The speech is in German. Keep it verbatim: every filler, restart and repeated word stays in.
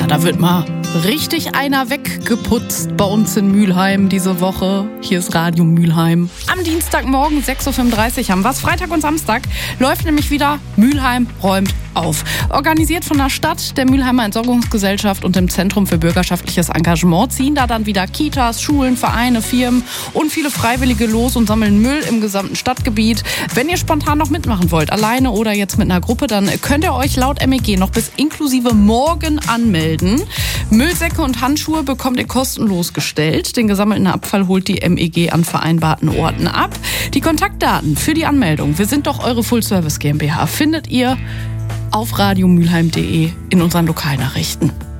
Ja, da wird mal richtig einer weggeputzt bei uns in Mülheim diese Woche. Hier ist Radio Mülheim. Am Dienstagmorgen sechs Uhr fünfunddreißig haben wir es. Freitag und Samstag läuft nämlich wieder Mülheim räumt auf. Organisiert von der Stadt, der Mülheimer Entsorgungsgesellschaft und dem Zentrum für bürgerschaftliches Engagement ziehen da dann wieder Kitas, Schulen, Vereine, Firmen und viele Freiwillige los und sammeln Müll im gesamten Stadtgebiet. Wenn ihr spontan noch mitmachen wollt, alleine oder jetzt mit einer Gruppe, dann könnt ihr euch laut M E G noch bis inklusive morgen anmelden. Müllsäcke und Handschuhe bekommt ihr kostenlos gestellt. Den gesammelten Abfall holt die M E G an vereinbarten Orten ab. Die Kontaktdaten für die Anmeldung, wir sind doch eure Full-Service GmbH, findet ihr auf radiomülheim punkt de in unseren Lokalnachrichten.